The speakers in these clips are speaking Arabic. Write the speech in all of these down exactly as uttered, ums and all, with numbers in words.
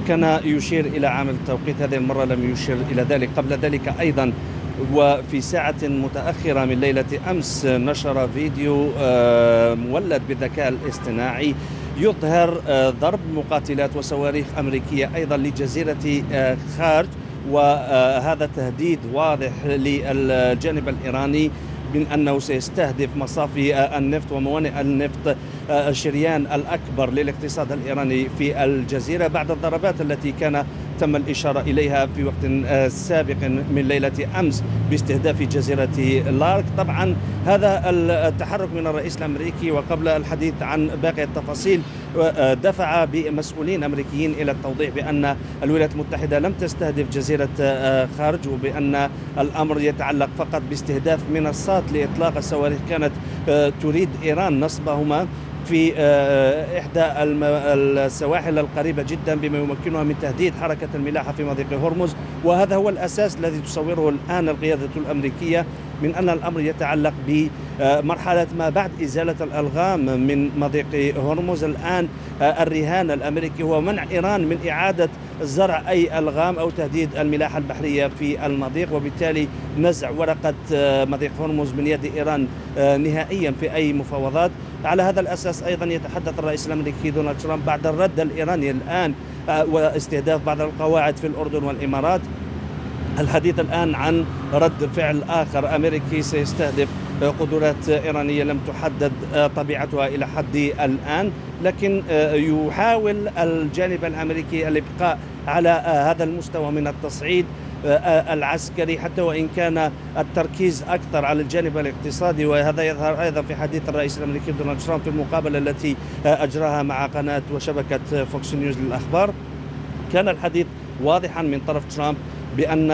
كان يشير إلى عام التوقيت، هذه المرة لم يشير إلى ذلك. قبل ذلك أيضا وفي ساعة متأخرة من ليلة أمس نشر فيديو مولد بالذكاء الاصطناعي يظهر ضرب مقاتلات وصواريخ أمريكية أيضا لجزيرة خارج، وهذا تهديد واضح للجانب الإيراني من أنه سيستهدف مصافي النفط وموانئ النفط، الشريان الأكبر للاقتصاد الإيراني في الجزيرة، بعد الضربات التي كان تم الإشارة إليها في وقت سابق من ليلة أمس باستهداف جزيرة لارك. طبعا هذا التحرك من الرئيس الأمريكي، وقبل الحديث عن باقي التفاصيل دفع بمسؤولين أمريكيين إلى التوضيح بأن الولايات المتحدة لم تستهدف جزيرة خارج، وبأن الأمر يتعلق فقط باستهداف منصات لإطلاق الصواريخ كانت تريد إيران نصبهما في إحدى السواحل القريبة جدا بما يمكنها من تهديد حركة الملاحة في مضيق هرمز. وهذا هو الأساس الذي تصوره الآن القيادة الأمريكية من أن الأمر يتعلق بمرحلة ما بعد إزالة الألغام من مضيق هرمز. الآن الرهان الأمريكي هو منع إيران من إعادة زرع أي ألغام أو تهديد الملاحة البحرية في المضيق، وبالتالي نزع ورقة مضيق هرمز من يد إيران نهائيا في أي مفاوضات. على هذا الأساس أيضا يتحدث الرئيس الأمريكي دونالد ترامب بعد الرد الإيراني الآن واستهداف بعض القواعد في الأردن والإمارات، الحديث الآن عن رد فعل آخر أمريكي سيستهدف قدرات إيرانية لم تحدد طبيعتها إلى حد الآن، لكن يحاول الجانب الأمريكي الإبقاء على هذا المستوى من التصعيد العسكري، حتى وإن كان التركيز أكثر على الجانب الاقتصادي. وهذا يظهر أيضا في حديث الرئيس الأمريكي دونالد ترامب في المقابلة التي أجراها مع قناة وشبكة فوكس نيوز للأخبار. كان الحديث واضحا من طرف ترامب بأن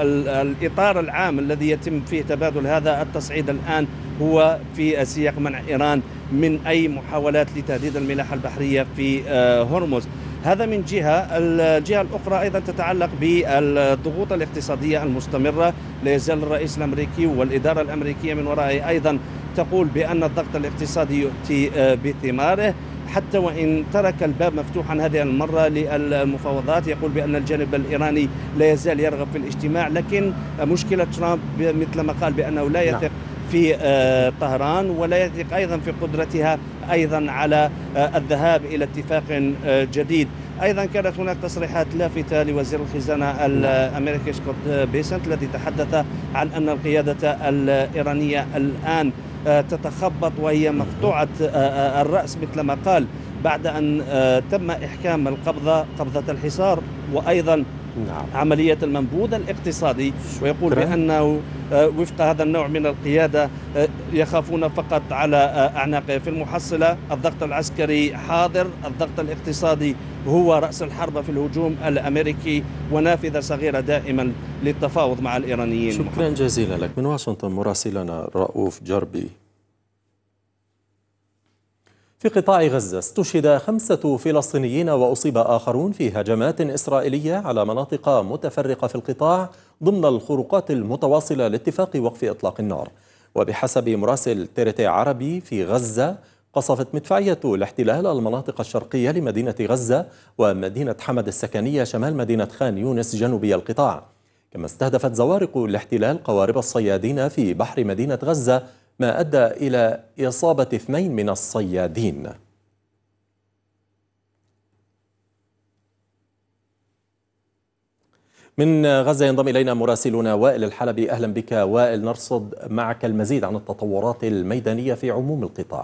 الإطار العام الذي يتم فيه تبادل هذا التصعيد الآن هو في سياق منع إيران من أي محاولات لتهديد الملاحة البحرية في هرمز. هذا من جهة. الجهة الأخرى أيضا تتعلق بالضغوط الاقتصادية المستمرة. لا يزال الرئيس الأمريكي والإدارة الأمريكية من ورائه أيضا تقول بأن الضغط الاقتصادي يؤتي بثماره، حتى وإن ترك الباب مفتوحا هذه المرة للمفاوضات. يقول بأن الجانب الإيراني لا يزال يرغب في الاجتماع، لكن مشكلة ترامب مثل ما قال بأنه لا يثق في طهران ولا يثق أيضا في قدرتها أيضا على الذهاب إلى اتفاق جديد. أيضا كانت هناك تصريحات لافتة لوزير الخزانة الأمريكي سكوت بيسنت الذي تحدث عن أن القيادة الإيرانية الآن تتخبط وهي مقطوعة الرأس مثل ما قال، بعد أن تم إحكام القبضة قبضة الحصار وأيضا نعم. عملية المنبوذ الاقتصادي. ويقول شكرا. بأنه وفق هذا النوع من القيادة يخافون فقط على أعناقه. في المحصلة الضغط العسكري حاضر، الضغط الاقتصادي هو رأس الحرب في الهجوم الأمريكي ونافذة صغيرة دائما للتفاوض مع الإيرانيين. شكرا محمد. جزيلا لك من واشنطن مراسلنا رؤوف جربي. في قطاع غزة استشهد خمسة فلسطينيين وأصيب آخرون في هجمات إسرائيلية على مناطق متفرقة في القطاع ضمن الخروقات المتواصلة لاتفاق وقف إطلاق النار. وبحسب مراسل تيرتي عربي في غزة، قصفت مدفعية الاحتلال المناطق الشرقية لمدينة غزة ومدينة حمد السكنية شمال مدينة خان يونس جنوبي القطاع، كما استهدفت زوارق الاحتلال قوارب الصيادين في بحر مدينة غزة، ما أدى إلى إصابة اثنين من الصيادين. من غزة ينضم إلينا مراسلنا وائل الحلبي. أهلا بك وائل، نرصد معك المزيد عن التطورات الميدانية في عموم القطاع.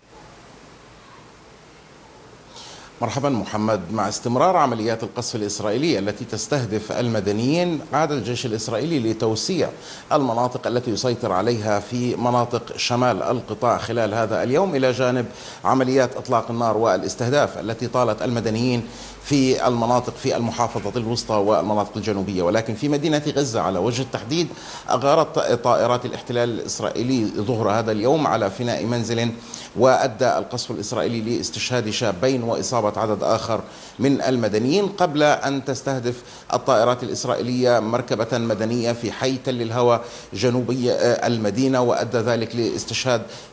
مرحبا محمد. مع استمرار عمليات القصف الإسرائيلية التي تستهدف المدنيين، عاد الجيش الإسرائيلي لتوسيع المناطق التي يسيطر عليها في مناطق شمال القطاع خلال هذا اليوم، إلى جانب عمليات إطلاق النار والاستهداف التي طالت المدنيين في المناطق في المحافظة الوسطى والمناطق الجنوبية. ولكن في مدينة غزة على وجه التحديد أغارت طائرات الاحتلال الإسرائيلي ظهر هذا اليوم على فناء منزل، وأدى القصف الإسرائيلي لاستشهاد شابين وإصابة عدد آخر من المدنيين، قبل أن تستهدف الطائرات الإسرائيلية مركبة مدنية في حي تل الهوى جنوبي المدينة، وأدى ذلك لاستشهاد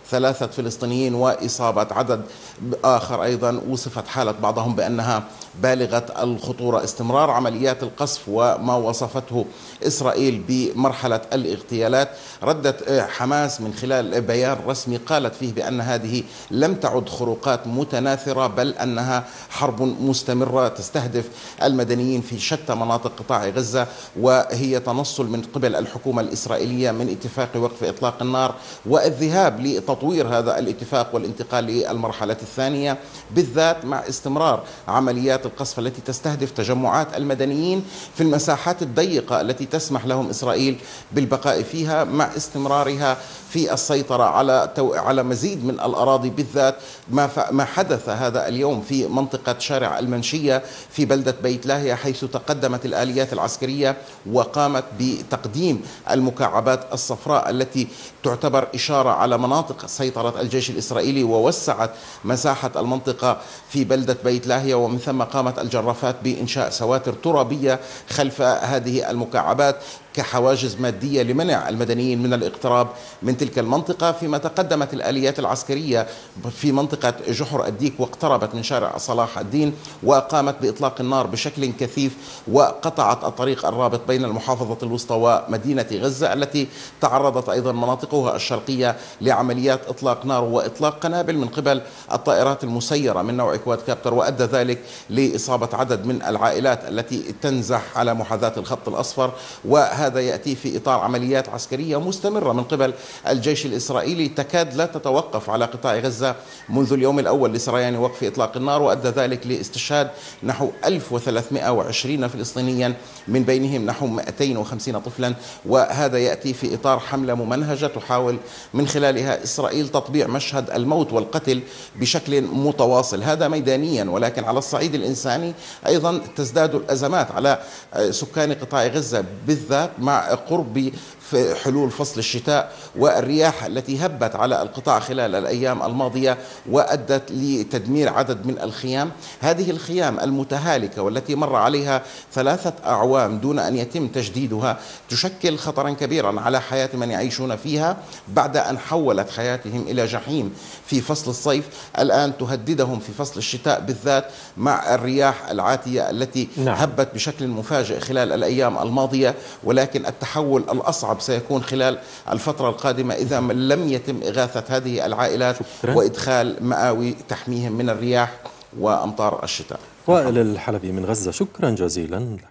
ثلاثة فلسطينيين وإصابة عدد آخر. أيضا وصفت حالة بعضهم بأنها بالغة الخطورة. استمرار عمليات القصف وما وصفته إسرائيل بمرحلة الاغتيالات، ردت حماس من خلال بيان رسمي قالت فيه بأن هذه لم تعد خروقات متناثرة، بل أنها حرب مستمرة تستهدف المدنيين في شتى مناطق قطاع غزة، وهي تنصل من قبل الحكومة الإسرائيلية من اتفاق وقف إطلاق النار والذهاب لتطوير هذا الاتفاق والانتقال للمرحلة الثانية، بالذات مع استمرار عمليات القصف التي تستهدف تجمعات المدنيين في المساحات الضيقة التي تسمح لهم إسرائيل بالبقاء فيها، مع استمرارها في السيطرة على على مزيد من الأراضي، بالذات ما ما حدث هذا اليوم في منطقة شارع المنشية في بلدة بيت لاهيا، حيث تقدمت الآليات العسكرية وقامت بتقديم المكعبات الصفراء التي تعتبر إشارة على مناطق سيطرة الجيش الإسرائيلي، ووسعت مساحة المنطقة في بلدة بيت لاهيا، ومن ثم قامت الجرافات بإنشاء سواتر ترابية خلف هذه المكعبات كحواجز مادية لمنع المدنيين من الاقتراب من تلك المنطقة. فيما تقدمت الآليات العسكرية في منطقة جحر الديك واقتربت من شارع صلاح الدين، وقامت بإطلاق النار بشكل كثيف، وقطعت الطريق الرابط بين المحافظة الوسطى ومدينة غزة التي تعرضت أيضا مناطقها الشرقية لعمليات إطلاق نار وإطلاق قنابل من قبل الطائرات المسيرة من نوع كواد كابتر، وأدى ذلك لإصابة عدد من العائلات التي تنزح على محاذاة الخط الأصفر. وهذا يأتي في إطار عمليات عسكرية مستمرة من قبل الجيش الإسرائيلي تكاد لا تتوقف على قطاع غزة منذ اليوم الأول لسريان وقف إطلاق النار، وأدى ذلك لاستشهاد نحو ألف وثلاثمئة وعشرين فلسطينيا، من بينهم نحو مئتين وخمسين طفلا. وهذا يأتي في إطار حملة ممنهجة تحاول من خلالها إسرائيل تطبيع مشهد الموت والقتل بشكل متواصل، هذا ميدانيا. ولكن على الصعيد الإنساني أيضا تزداد الأزمات على سكان قطاع غزة، بالذات مع قرب في حلول فصل الشتاء والرياح التي هبت على القطاع خلال الأيام الماضية وأدت لتدمير عدد من الخيام. هذه الخيام المتهالكة والتي مر عليها ثلاثة أعوام دون أن يتم تجديدها تشكل خطرا كبيرا على حياة من يعيشون فيها، بعد أن حولت حياتهم إلى جحيم في فصل الصيف، الآن تهددهم في فصل الشتاء، بالذات مع الرياح العاتية التي نعم. هبت بشكل مفاجئ خلال الأيام الماضية. ولكن التحول الأصعب سيكون خلال الفترة القادمة إذا لم يتم إغاثة هذه العائلات شكرا. وإدخال مآوي تحميهم من الرياح وأمطار الشتاء. وائل الحلبي من غزة، شكرا جزيلا لك.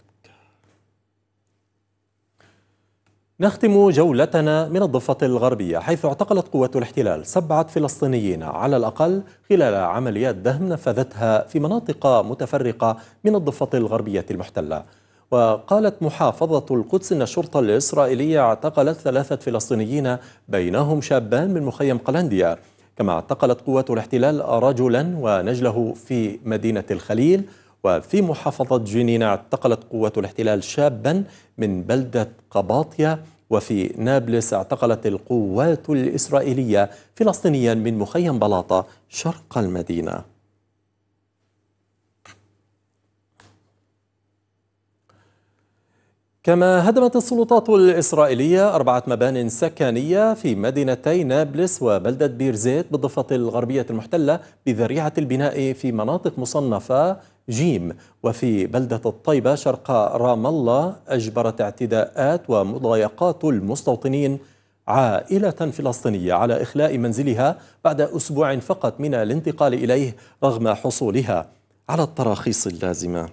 نختم جولتنا من الضفة الغربية، حيث اعتقلت قوات الاحتلال سبعة فلسطينيين على الأقل خلال عمليات دهم نفذتها في مناطق متفرقة من الضفة الغربية المحتلة. وقالت محافظة القدس أن الشرطة الإسرائيلية اعتقلت ثلاثة فلسطينيين بينهم شابان من مخيم قلنديا. كما اعتقلت قوات الاحتلال رجلا ونجله في مدينة الخليل. وفي محافظة جنين اعتقلت قوات الاحتلال شابا من بلدة قباطية. وفي نابلس اعتقلت القوات الإسرائيلية فلسطينيا من مخيم بلاطة شرق المدينة. كما هدمت السلطات الإسرائيلية أربعة مبان سكنية في مدينتي نابلس وبلدة بير زيت بالضفة الغربية المحتلة بذريعة البناء في مناطق مصنفة جيم. وفي بلدة الطيبة شرق رام الله أجبرت اعتداءات ومضايقات المستوطنين عائلة فلسطينية على إخلاء منزلها بعد أسبوع فقط من الانتقال إليه رغم حصولها على التراخيص اللازمة.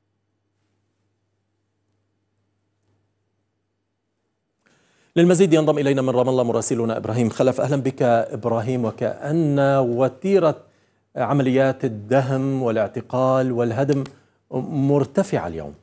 للمزيد ينضم إلينا من رام الله مراسلنا إبراهيم خلف. أهلا بك إبراهيم. وكأن وتيرة عمليات الدهم والاعتقال والهدم مرتفعة اليوم.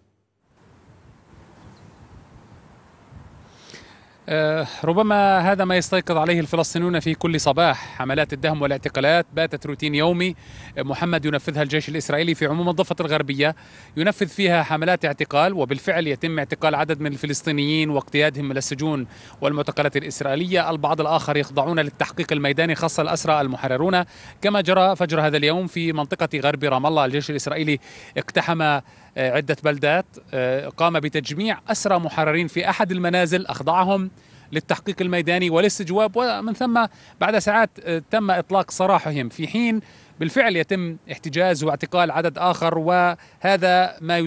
ربما هذا ما يستيقظ عليه الفلسطينيون في كل صباح. حملات الدهم والاعتقالات باتت روتين يومي محمد ينفذها الجيش الإسرائيلي في عموم الضفة الغربية، ينفذ فيها حملات اعتقال، وبالفعل يتم اعتقال عدد من الفلسطينيين واقتيادهم إلى السجون والمعتقلات الإسرائيلية. البعض الآخر يخضعون للتحقيق الميداني، خاصة الأسرى المحررون، كما جرى فجر هذا اليوم في منطقة غرب رام الله. الجيش الإسرائيلي اقتحم عدة بلدات، قام بتجميع أسرى محررين في أحد المنازل، أخضعهم للتحقيق الميداني والاستجواب، ومن ثم بعد ساعات تم إطلاق سراحهم، في حين بالفعل يتم احتجاز واعتقال عدد آخر، وهذا ما